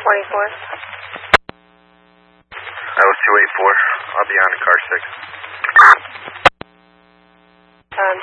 That was 284. I'll be on in car 6.